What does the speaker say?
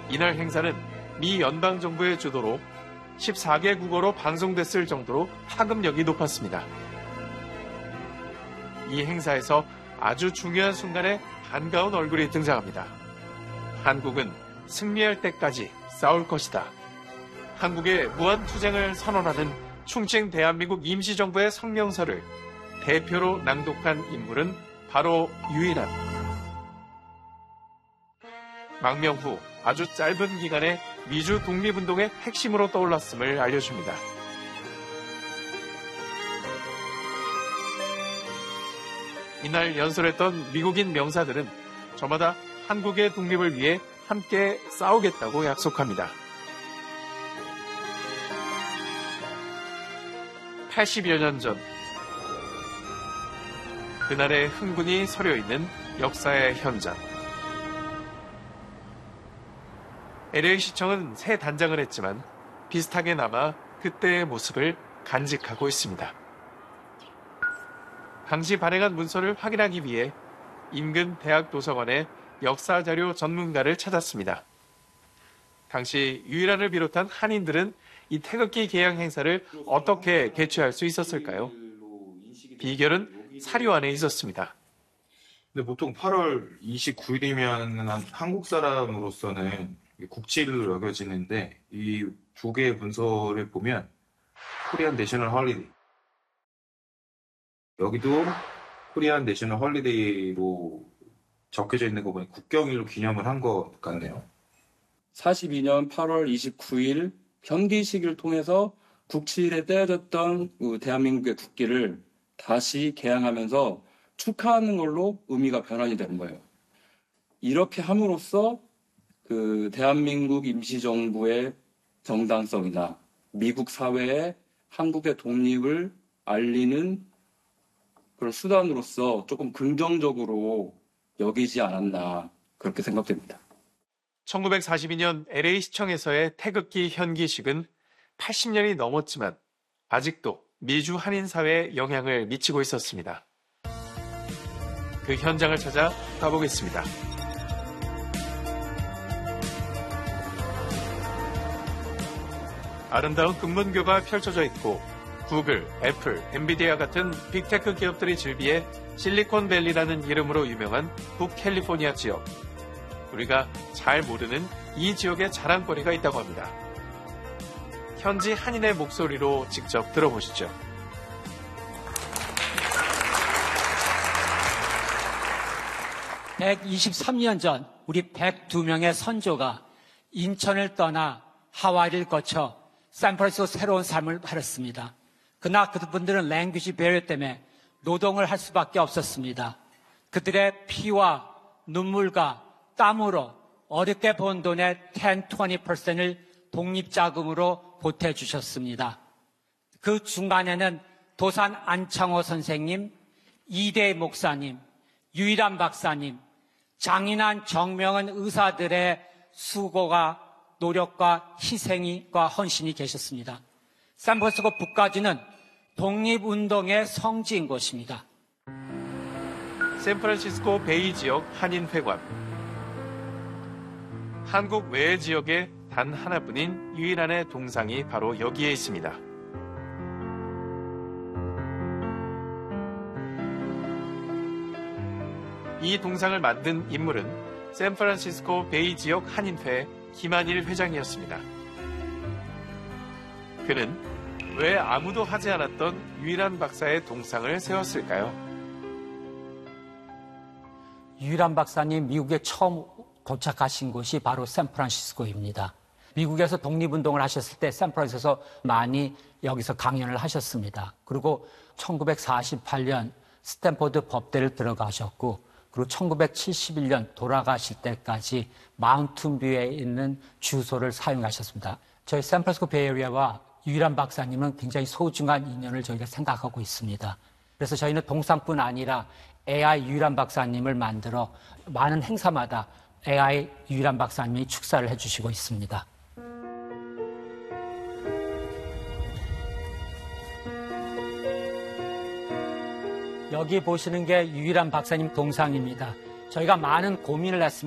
이날 행사는 미 연방정부의 주도로 14개 국어로 방송됐을 정도로 파급력이 높았습니다. 이 행사에서 아주 중요한 순간에 반가운 얼굴이 등장합니다. 한국은 승리할 때까지 싸울 것이다. 한국의 무한투쟁을 선언하는 충칭 대한민국 임시정부의 성명서를 대표로 낭독한 인물은 바로 유일한. 망명 후 아주 짧은 기간에 미주 독립운동의 핵심으로 떠올랐음을 알려줍니다. 이날 연설했던 미국인 명사들은 저마다 한국의 독립을 위해 함께 싸우겠다고 약속합니다. 80여 년 전, 그날의 흥분이 서려있는 역사의 현장. LA시청은 새 단장을 했지만 비슷하게 남아 그때의 모습을 간직하고 있습니다. 당시 발행한 문서를 확인하기 위해 인근 대학 도서관에 역사자료 전문가를 찾았습니다. 당시 유일한을 비롯한 한인들은 이 태극기 개양 행사를 어떻게 개최할 수 있었을까요? 비결은 사료 안에 있었습니다. 근데 보통 8월 29일이면 한국 사람으로서는 국치일로 여겨지는데 이 두 개의 문서를 보면 코리안 내셔널 헐리데이, 여기도 코리안 내셔널 헐리데이로 적혀져 있는 거 보니 국경일로 기념을 한 것 같네요. 42년 8월 29일 현기식을 통해서 국치일에 떼어졌던 대한민국의 국기를 다시 개양하면서 축하하는 걸로 의미가 변환이 되는 거예요. 이렇게 함으로써 그 대한민국 임시정부의 정당성이나 미국 사회에 한국의 독립을 알리는 그런 수단으로서 조금 긍정적으로 여기지 않았나 그렇게 생각됩니다. 1942년 LA시청에서의 태극기 현기식은 80년이 넘었지만 아직도 미주 한인 사회에 영향을 미치고 있었습니다. 그 현장을 찾아 가보겠습니다. 아름다운 금문교가 펼쳐져 있고 구글, 애플, 엔비디아 같은 빅테크 기업들이 즐비해 실리콘밸리라는 이름으로 유명한 북캘리포니아 지역. 우리가 잘 모르는 이 지역에 자랑거리가 있다고 합니다. 현지 한인의 목소리로 직접 들어보시죠. (123년) 전 우리 102명의 선조가 인천을 떠나 하와이를 거쳐 샌프란시스코 새로운 삶을 살았습니다. 그러나 그분들은 랭귀지 배려 때문에 노동을 할 수밖에 없었습니다. 그들의 피와 눈물과 땀으로 어렵게 번 돈의 10, 20%를 독립자금으로 보태주셨습니다. 그 중간에는 도산 안창호 선생님, 이대 목사님, 유일한 박사님, 장인한 정명한 의사들의 수고가 노력과 희생과 헌신이 계셨습니다. 샌프란시스코 북까지는 독립운동의 성지인 곳입니다. 샌프란시스코 베이 지역 한인회관. 한국 외 지역에 단 하나뿐인 유일한의 동상이 바로 여기에 있습니다. 이 동상을 만든 인물은 샌프란시스코 베이 지역 한인회 김한일 회장이었습니다. 그는 왜 아무도 하지 않았던 유일한 박사의 동상을 세웠을까요? 유일한 박사님 미국에 처음 도착하신 곳이 바로 샌프란시스코입니다. 미국에서 독립운동을 하셨을 때 샌프란시스코에서 많이 여기서 강연을 하셨습니다. 그리고 1948년 스탠포드 법대를 들어가셨고 그리고 1971년 돌아가실 때까지 마운틴뷰에 있는 주소를 사용하셨습니다. 저희 샌프란시스코 베이에리아와 유일한 박사님은 굉장히 소중한 인연을 저희가 생각하고 있습니다. 그래서 저희는 동상뿐 아니라 AI 유일한 박사님을 만들어 많은 행사마다 AI 유일한 박사님이 축사를 해주시고 있습니다. 여기 보시는 게 유일한 박사님 동상입니다. 저희가 많은 고민을 했습니다.